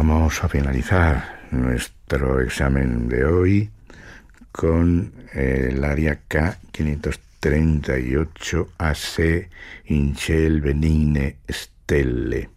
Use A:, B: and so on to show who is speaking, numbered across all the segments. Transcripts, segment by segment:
A: Vamos a finalizar nuestro examen de hoy con el aria K538 AC in ciel benigne stelle.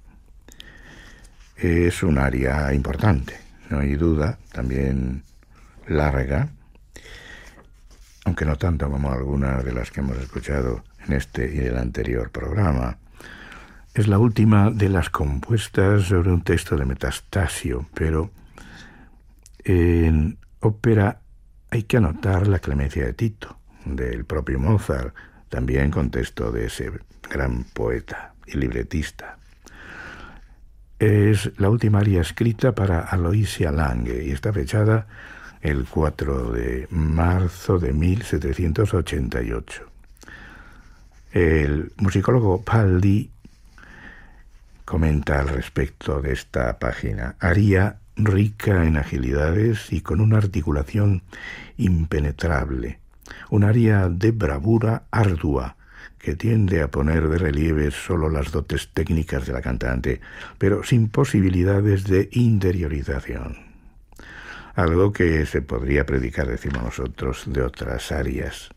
A: Es un aria importante, no hay duda, también larga, aunque no tanto como algunas de las que hemos escuchado en este y el anterior programa. Es la última de las compuestas sobre un texto de Metastasio, pero en ópera hay que anotar la Clemencia de Tito, del propio Mozart, también con texto de ese gran poeta y libretista. Es la última aria escrita para Aloysia Lange y está fechada el 4 de marzo de 1788. El musicólogo Paldi comenta al respecto de esta página: aria rica en agilidades y con una articulación impenetrable, un aria de bravura ardua que tiende a poner de relieve solo las dotes técnicas de la cantante, pero sin posibilidades de interiorización. Algo que se podría predicar, decimos nosotros, de otras arias.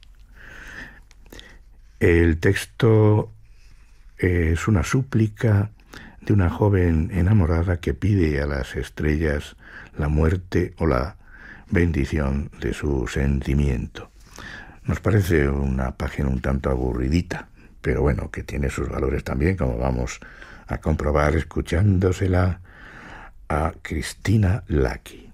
A: El texto es una súplica de una joven enamorada que pide a las estrellas la muerte o la bendición de su sentimiento. Nos parece una página un tanto aburridita, pero bueno, que tiene sus valores también, como vamos a comprobar escuchándosela a Cristina Lacchi.